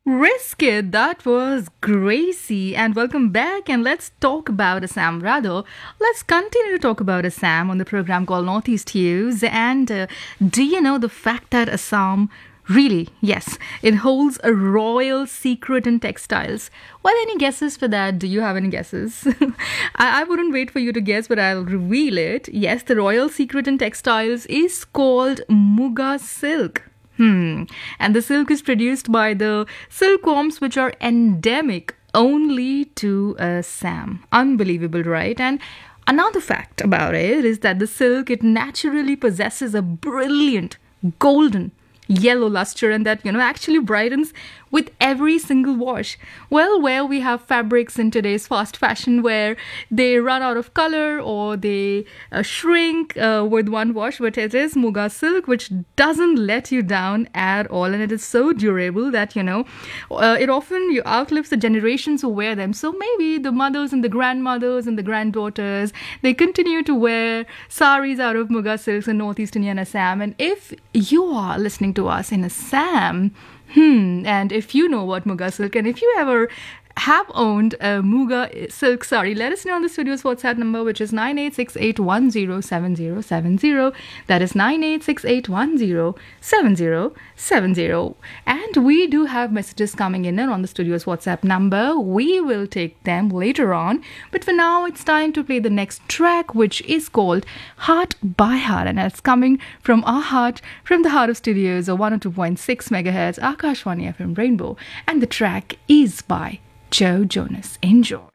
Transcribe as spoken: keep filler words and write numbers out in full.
Risk it. That was Gracie. And welcome back. And let's talk about Assam. Rather, let's continue to talk about Assam on the program called Northeast Hues. And uh, do you know the fact that Assam really, yes, it holds a royal secret in textiles? Well, any guesses for that? Do you have any guesses? I-, I wouldn't wait for you to guess, but I'll reveal it. Yes, the royal secret in textiles is called Muga silk. Hmm. And the silk is produced by the silkworms, which are endemic only to Assam. Unbelievable, right? And another fact about it is that the silk, it naturally possesses a brilliant golden yellow luster, and that, you know, actually brightens with every single wash. Well, where we have fabrics in today's fast fashion where they run out of color or they uh, shrink uh, with one wash, but it is Muga silk, which doesn't let you down at all, and it is so durable that, you know, uh, it often outlives the generations who wear them. So maybe the mothers and the grandmothers and the granddaughters, they continue to wear saris out of Muga silks in Northeast India and Assam. And if you are listening to us in Assam, Hmm, and if you know what Muga silk, and if you ever have owned a Muga silk sari, let us know on the studio's WhatsApp number, which is nine eight six eight one zero seven zero seven zero. That is nine eight six eight one zero seven zero seven zero. And we do have messages coming in on the studio's WhatsApp number. We will take them later on. But for now, it's time to play the next track, which is called Heart by Heart. And it's coming from our heart, from the heart of studios, or one oh two point six megahertz, Akashwani F M Rainbow. And the track is by Joe Jonas. Enjoy.